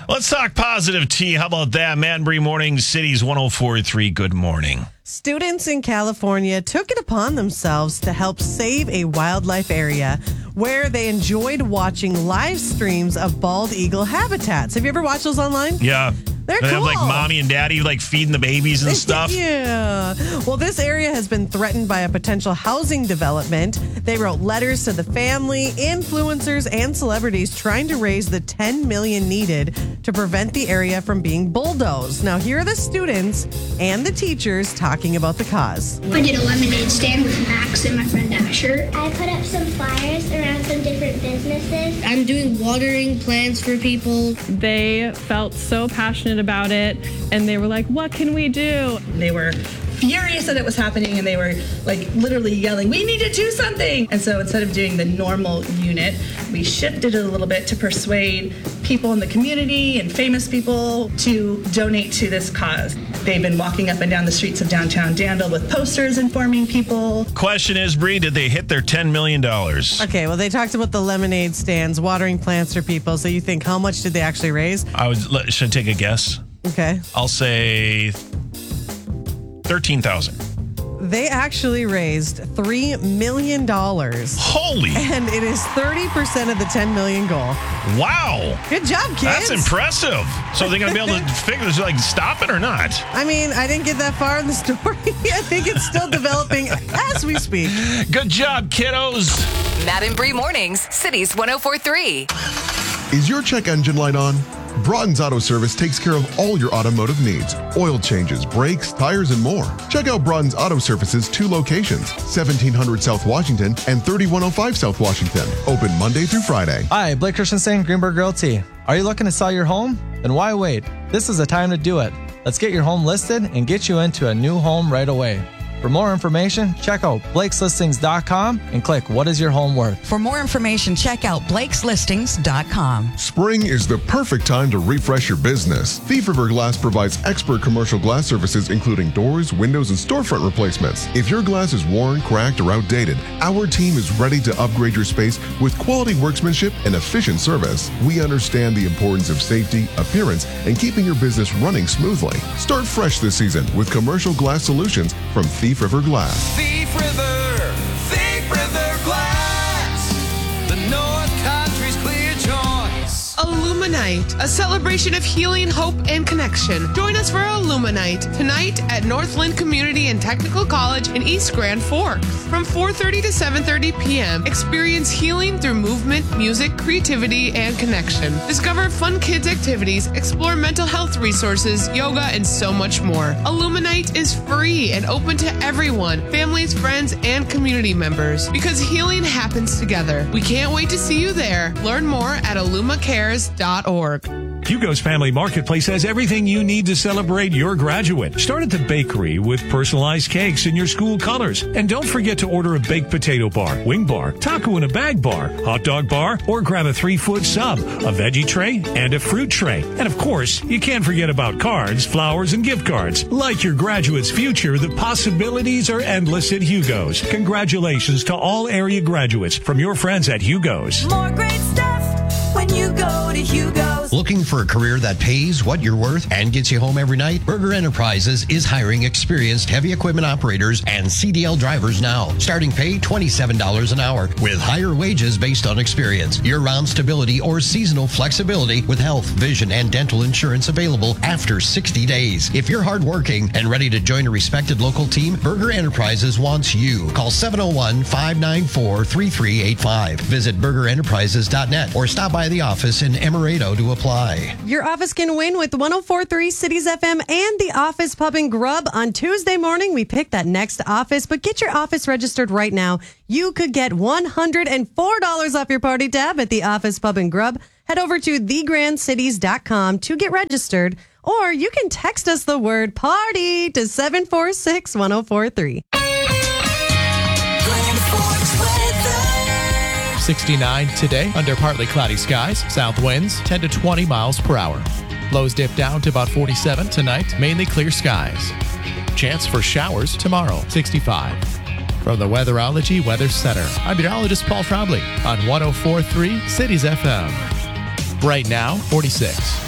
Let's talk positive tea. How about that? Manbury Morning Cities 104.3. Good morning. Students in California took it upon themselves to help save a wildlife area where they enjoyed watching live streams of bald eagle habitats. Have you ever watched those online? Yeah. They're They cool. have like mommy and daddy like feeding the babies and stuff. Yeah. Well, this area has been threatened by a potential housing development. They wrote letters to the family, influencers, and celebrities trying to raise the $10 million needed to prevent the area from being bulldozed. Now, here are the students and the teachers talking about the cause. I did a lemonade stand with Max and my friend Asher. I put up some flyers around some different businesses. I'm doing watering plants for people. They felt so passionate about it, and they were like, what can we do? They were furious that it was happening, and they were like literally yelling, we need to do something. And so instead of doing the normal unit, we shifted it a little bit to persuade people in the community and famous people to donate to this cause. They've been walking up and down the streets of downtown Danville with posters informing people. Question is, Bree, did they hit their $10 million? Okay, well, they talked about the lemonade stands, watering plants for people. So you think, how much did they actually raise? Should I take a guess? Okay. I'll say 13,000. They actually raised $3 million. Holy. And it is 30% of the $10 million goal. Wow. Good job, kids. That's impressive. So they're going to be able to figure this, like, stop it or not? I mean, I didn't get that far in the story. I think it's still developing as we speak. Good job, kiddos. Matt and Bree Mornings, Cities 104.3. Is your check engine light on? Broughton's Auto Service takes care of all your automotive needs. Oil changes, brakes, tires, and more. Check out Broughton's Auto Service's 2 locations, 1700 South Washington and 3105 South Washington. Open Monday through Friday. Hi, Blake Christensen, Greenberg Realty. Are you looking to sell your home? Then why wait? This is the time to do it. Let's get your home listed and get you into a new home right away. For more information, check out Blake'sListings.com and click What is your home worth? For more information, check out Blake'sListings.com. Spring is the perfect time to refresh your business. Thief River Glass provides expert commercial glass services including doors, windows, and storefront replacements. If your glass is worn, cracked, or outdated, our team is ready to upgrade your space with quality workmanship and efficient service. We understand the importance of safety, appearance, and keeping your business running smoothly. Start fresh this season with commercial glass solutions from Thief River Glass. Thief River Glass, the North Country's clear choice. Illuminite, a celebration of healing, hope, and connection. Join us for Illuminite tonight at Northland Community and Technical College in East Grand Forks. From 4:30 to 7:30 p.m., experience healing through movement, music, creativity, and connection. Discover fun kids activities, explore mental health resources, yoga, and so much more. Illuminite is free and open to everyone, families, friends, and community members, because healing happens together. We can't wait to see you there. Learn more at illumacares.org. Hugo's Family Marketplace has everything you need to celebrate your graduate. Start at the bakery with personalized cakes in your school colors. And don't forget to order a baked potato bar, wing bar, taco in a bag bar, hot dog bar, or grab a 3-foot sub, a veggie tray, and a fruit tray. And of course, you can't forget about cards, flowers, and gift cards. Like your graduate's future, the possibilities are endless at Hugo's. Congratulations to all area graduates from your friends at Hugo's. More great stuff when you go to Hugo's. Looking for a career that pays what you're worth and gets you home every night? Berger Enterprises is hiring experienced heavy equipment operators and CDL drivers now. Starting pay $27 an hour with higher wages based on experience. Year-round stability or seasonal flexibility with health, vision, and dental insurance available after 60 days. If you're hardworking and ready to join a respected local team, Berger Enterprises wants you. Call 701-594-3385. Visit burgerenterprises.net or stop by the office in Emerado to apply. Your office can win with 104.3 Cities FM and the Office Pub and Grub. On Tuesday morning, we pick that next office, but get your office registered right now. You could get $104 off your party tab at the Office Pub and Grub. Head over to thegrandcities.com to get registered, or you can text us the word party to 746-1043. 69 today under partly cloudy skies. South winds 10 to 20 miles per hour. Lows dip down to about 47 tonight. Mainly clear skies. Chance for showers tomorrow. 65. From the Weatherology Weather Center, I'm meteorologist Paul Trombley on 104.3 Cities FM. Right now, 46.